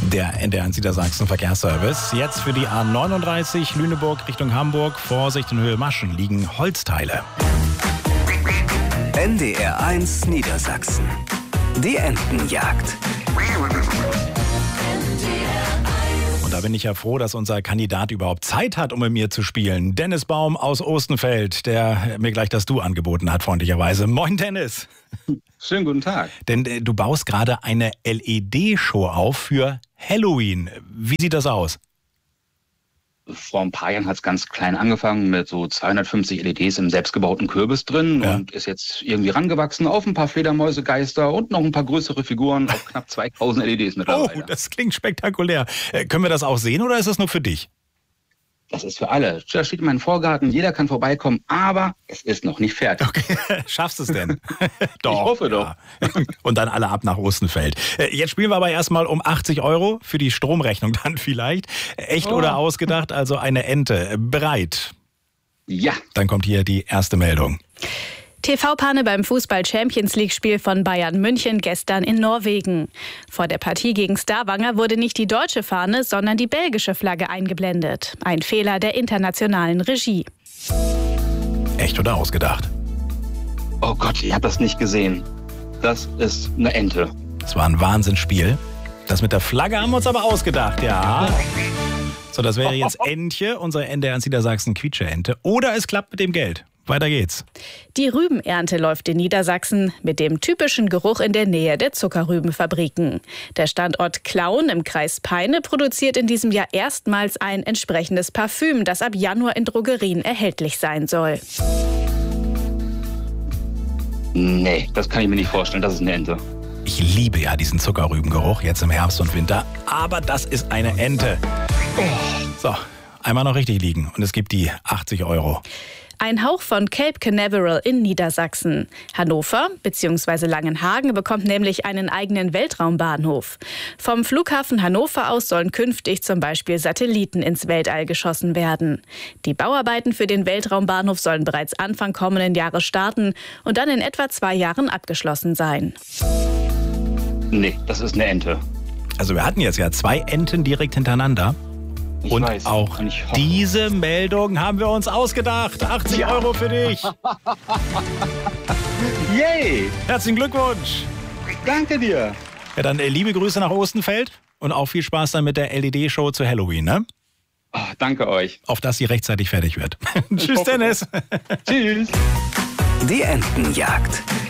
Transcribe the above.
Der NDR Niedersachsen Verkehrsservice. Jetzt für die A39 Lüneburg Richtung Hamburg. Vorsicht in Höhe Maschen liegen Holzteile. NDR 1 Niedersachsen. Die Entenjagd. Und da bin ich ja froh, dass unser Kandidat überhaupt Zeit hat, um mit mir zu spielen. Dennis Baum aus Ostenfeld, der mir gleich das Du angeboten hat, freundlicherweise. Moin Dennis. Schönen guten Tag. Denn du baust gerade eine LED-Show auf für Halloween. Wie sieht das aus? Vor ein paar Jahren hat es ganz klein angefangen mit so 250 LEDs im selbstgebauten Kürbis drin und ist jetzt irgendwie rangewachsen auf ein paar Fledermäusegeister und noch ein paar größere Figuren auf knapp 2000 LEDs mittlerweile. Oh, das klingt spektakulär. Können wir das auch sehen oder ist das nur für dich? Das ist für alle. Da steht in meinem Vorgarten, jeder kann vorbeikommen, aber es ist noch nicht fertig. Okay, schaffst du es denn? Doch, ich hoffe doch. Und dann alle ab nach Ostenfeld. Jetzt spielen wir aber erstmal um 80 € für die Stromrechnung dann vielleicht. Echt oder ausgedacht, also eine Ente. Bereit? Ja. Dann kommt hier die erste Meldung. TV-Panne beim Fußball-Champions-League-Spiel von Bayern München gestern in Norwegen. Vor der Partie gegen Stavanger wurde nicht die deutsche Fahne, sondern die belgische Flagge eingeblendet. Ein Fehler der internationalen Regie. Echt oder ausgedacht? Oh Gott, ich habe das nicht gesehen. Das ist eine Ente. Das war ein Wahnsinnsspiel. Das mit der Flagge haben wir uns aber ausgedacht, ja. So, das wäre jetzt Entje, unsere NDR Niedersachsen Quietsche-Ente. Oder es klappt mit dem Geld. Weiter geht's. Die Rübenernte läuft in Niedersachsen mit dem typischen Geruch in der Nähe der Zuckerrübenfabriken. Der Standort Klauen im Kreis Peine produziert in diesem Jahr erstmals ein entsprechendes Parfüm, das ab Januar in Drogerien erhältlich sein soll. Nee, das kann ich mir nicht vorstellen. Das ist eine Ente. Ich liebe ja diesen Zuckerrübengeruch jetzt im Herbst und Winter, aber das ist eine Ente. So, einmal noch richtig liegen und es gibt die 80 €. Ein Hauch von Cape Canaveral in Niedersachsen. Hannover bzw. Langenhagen bekommt nämlich einen eigenen Weltraumbahnhof. Vom Flughafen Hannover aus sollen künftig zum Beispiel Satelliten ins Weltall geschossen werden. Die Bauarbeiten für den Weltraumbahnhof sollen bereits Anfang kommenden Jahres starten und dann in etwa 2 Jahren abgeschlossen sein. Nee, das ist eine Ente. Also wir hatten jetzt ja 2 Enten direkt hintereinander. Ich Und weiß. auch Und ich hoffe. diese Meldung haben wir uns ausgedacht. 80 € für dich. Yay! Herzlichen Glückwunsch. Danke dir. Ja, dann liebe Grüße nach Ostenfeld und auch viel Spaß dann mit der LED-Show zu Halloween, ne? Oh, danke euch. Auf dass sie rechtzeitig fertig wird. Tschüss, Dennis. Tschüss. Die Entenjagd.